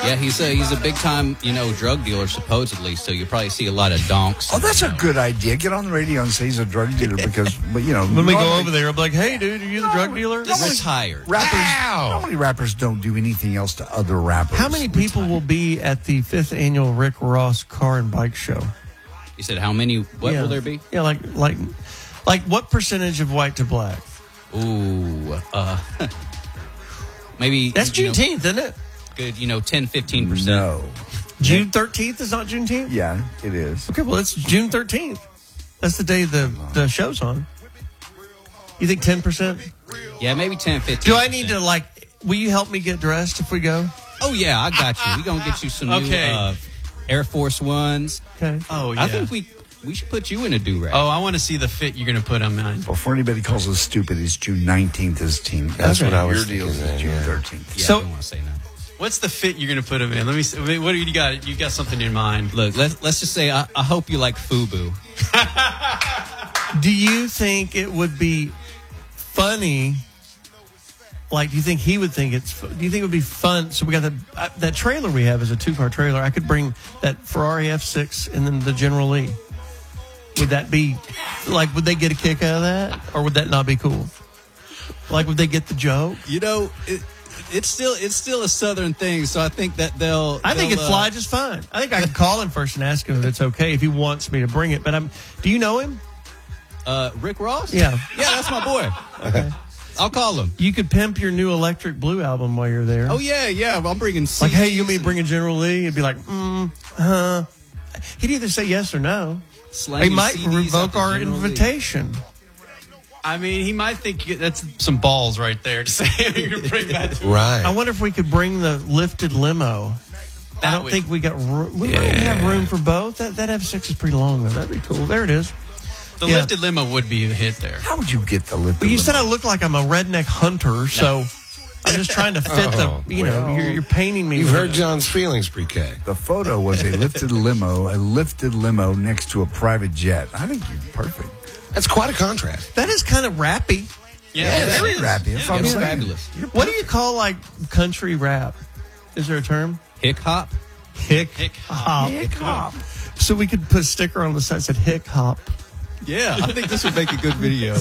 Yeah, he's a big time, drug dealer supposedly. So you'll probably see a lot of donks. Oh, that's a good idea. Get on the radio and say he's a drug dealer because, when we go over there, I'm like, hey, dude, are you the drug dealer? Retired. Normally rappers don't do anything else to other rappers. How many people will be at the 5th annual Rick Ross Car and Bike Show? You said how many? What will there be? Yeah, like what percentage of white to black? Ooh, maybe that's Juneteenth, isn't it? Good, 10-15%. No. June 13th is not Juneteenth? Yeah, it is. Okay, well, it's June 13th. That's the day the show's on. You think 10%? Yeah, maybe 10-15%. Do I need to, will you help me get dressed if we go? Oh, yeah, I got you. We're going to get you some new Air Force Ones. Okay. Oh, yeah. I think we should put you in a do-rag. Oh, I want to see the fit you're going to put on mine. Before anybody calls us stupid, it's June 19th is team. That's what I was Your deal thinking. is June 13th. Yeah, So- I don't want to say no. What's the fit you're going to put him in? Let me see. What do you got? You got something in mind? Look, let's just say I hope you like FUBU. Do you think it would be funny? Do you think he would think do you think it would be fun? So we got that trailer we have is a 2-car trailer. I could bring that Ferrari F6 and then the General Lee. Would that be, would they get a kick out of that? Or would that not be cool? Would they get the joke? It's still a Southern thing, so I think that I think it'd fly just fine. I think I could call him first and ask him if it's okay if he wants me to bring it. But do you know him? Rick Ross? Yeah. Yeah, that's my boy. Okay. I'll call him. You could pimp your new Electric Blue album while you're there. Oh, yeah. I'm bringing CDs. Hey, you mean bringing General Lee? He'd be like, He'd either say yes or no. He might revoke our invitation. I mean, he might think that's some balls right there to say you're going to bring that to him. Right. I wonder if we could bring the lifted limo. I don't think we got room. We might have room for both. That F6 is pretty long, though. That'd be cool. There it is. The lifted limo would be a hit there. How would you get the lifted Well, you limo? said I look like I'm a redneck hunter, so I'm just trying to fit you're painting me. You've heard John's feelings, pre-K. The photo was a lifted limo next to a private jet. I think you're perfect. That's quite a contrast. That is kind of rappy. Yeah, very rappy. That's what I'm It's saying. fabulous. What do you call country rap? Is there a term? Hick hop? Hick hop. hop. So we could put a sticker on the side that said hick hop. Yeah, I think this would make a good video.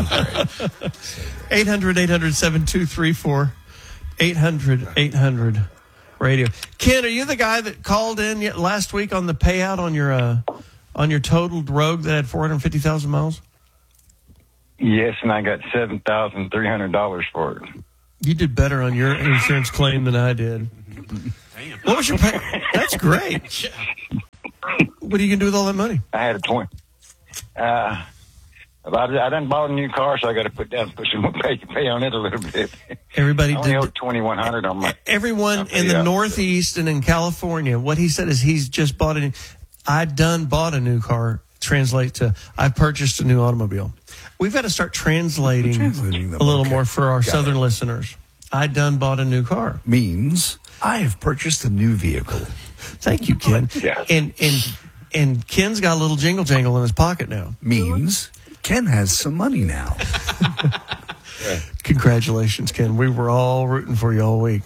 800-800-7234. 800-800 radio. Ken, are you the guy that called in last week on the payout on your totaled Rogue that had 450,000 miles? Yes, and I got $7,300 for it. You did better on your insurance claim than I did. Damn. What was your pay? That's great. What are you going to do with all that money? I had a 20. I done bought a new car, so I got to put some pay on it a little bit. Everybody I only did. owe $2,100 on my. Everyone in the Northeast and in California, what he said is he's just bought I done bought a new car. Translate to I purchased a new automobile. We've got to start translating Translating them, a little okay. more for our Got Southern it. listeners. I done bought a new car. Means I have purchased a new vehicle. Thank you, Ken. Yeah. And Ken's got a little jingle jangle in his pocket now. Means Ken has some money now. Congratulations, Ken. We were all rooting for you all week.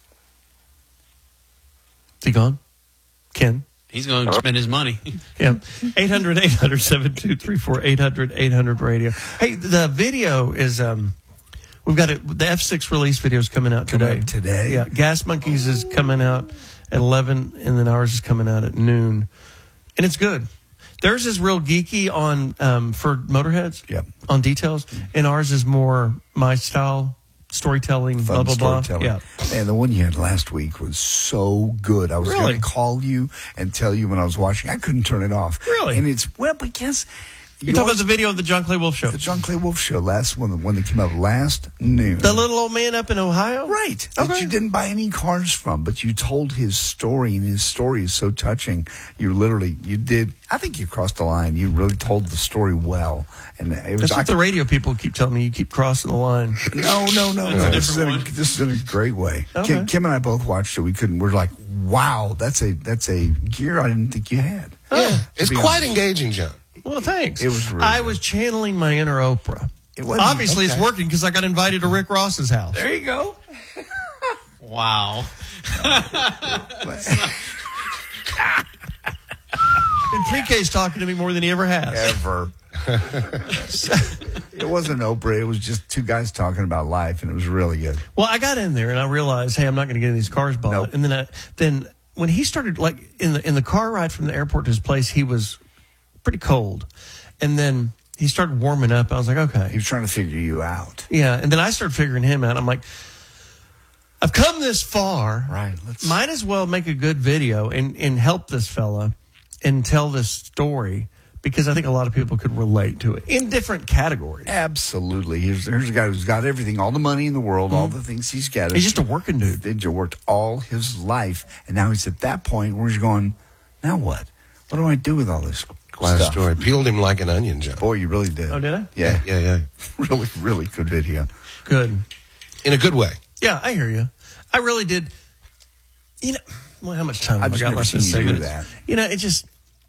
Is he gone? Ken? He's going to spend his money. Yeah. 800-800-7234. 800-800 radio. Hey, the video is we've got it. The F6 release video is coming out today. Today? Yeah. Gas Monkeys is coming out at 11, and then ours is coming out at noon. And it's good. Theirs is real geeky on for motorheads. Yep. On details, and ours is more my style storytelling. Fun blah blah storytelling. blah. Yeah. Man, the one you had last week was so good. I was Really? going to call you and tell you when I was watching. I couldn't turn it off. Really? And it's, but guess. You're talking about the video of the John Clay Wolf Show. The John Clay Wolf Show, the one that came out last noon. The little old man up in Ohio? Right. That you didn't buy any cars from, but you told his story, and his story is so touching. You did. I think you crossed the line. You really told the story well. And it was That's what the radio people keep telling me. You keep crossing the line. No. This is in a great way. Okay. Kim and I both watched it. We're like, wow, that's a gear I didn't think you had. Yeah. It's quite engaging, John. Well, thanks. It was really I good. was channeling my inner Oprah. It wasn't- Obviously, it's okay. working because I got invited to Rick Ross's house. There you go. Wow. And Pre-K's talking to me more than he ever has. Ever. It wasn't Oprah. It was just two guys talking about life, and it was really good. Well, I got in there and I realized, hey, I'm not going to get in these cars bought. Nope. And then when he started, like in the car ride from the airport to his place, he was pretty cold, and then he started warming up. I was like, He okay, was trying to figure you out. yeah. And then I started figuring him out. I'm like, I've come this far, Right. Might as well make a good video and help this fella and tell this story, because I think a lot of people could relate to it in different categories. Absolutely. Here's a guy who's got everything, all the money in the world, all the things he's gathered. He's just a working dude. He worked all his life, and now he's at that point where he's going, now what? What do I do with all this Last stuff? story. Peeled him like an onion, John. Boy, you really did. Oh, did I? Yeah. Yeah. Really, really good video. Good. In a good way. Yeah, I hear you. I really did. You know, well, how much time have I've I just got never left in seen you do segment? that. You know, it just.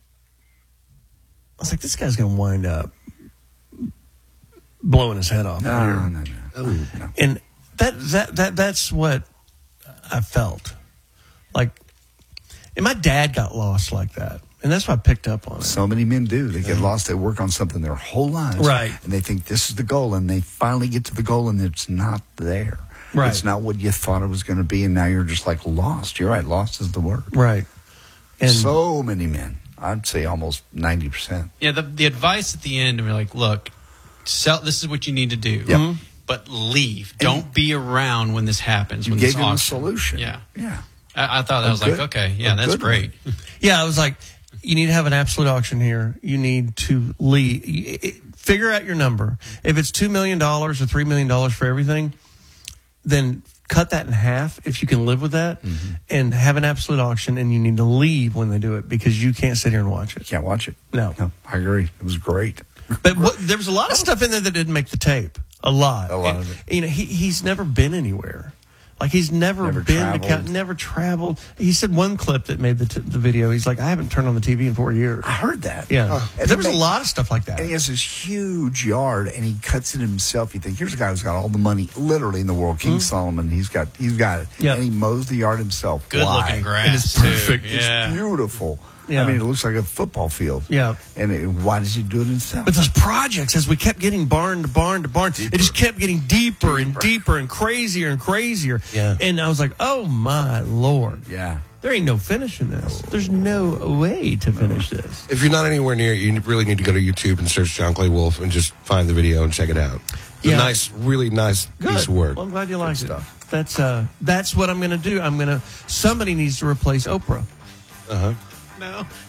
I was like, this guy's going to wind up blowing his head off. No. And that's what I felt like. And my dad got lost like that, and that's why I picked up on it. So many men do. They get lost. They work on something their whole lives. Right. And they think this is the goal, and they finally get to the goal, and it's not there. Right. It's not what you thought it was going to be, and now you're just like lost. You're right. Lost is the word. Right. And So many men. I'd say almost 90%. Yeah, the advice at the end, we're like, look, this is what you need to do. Yep. But leave. Don't be around when this happens. You when gave this him a auction. solution. Yeah. Yeah. I thought that was good- like, okay, yeah, a that's good great. yeah, I was like, you need to have an absolute auction here. You need to leave. Figure out your number. If it's $2 million or $3 million for everything, then cut that in half if you can live with that, and have an absolute auction, and you need to leave when they do it, because you can't sit here and watch it. Can't watch it. No. I agree. It was great. But there was a lot of stuff in there that didn't make the tape. A lot. A lot And, of it. You know, he's never been anywhere. Like, he's never been traveled. never traveled. He said one clip that made the video. He's like, I haven't turned on the TV in 4 years. I heard that. Yeah. And There was a they- lot of stuff like that. And he has this huge yard, and he cuts it himself. You think, here's a guy who's got all the money, literally, in the world. King Solomon, he's got it. Yep. And he mows the yard himself. Good Why? looking grass. And it's too. perfect. Yeah. It's beautiful. Yeah. I mean, it looks like a football field. Yeah. And why does he do it himself? But those projects, as we kept getting barn to barn to barn, it just kept getting deeper and deeper and crazier and crazier. Yeah. And I was like, oh, my Lord. Yeah. There ain't no finishing this. There's no way to finish this. If you're not anywhere near it, you really need to go to YouTube and search John Clay Wolf and just find the video and check it out. It's Yeah. a nice, really nice piece of work. Well, I'm glad you liked it. That's what I'm going to do. Somebody needs to replace Oprah. Uh-huh. No.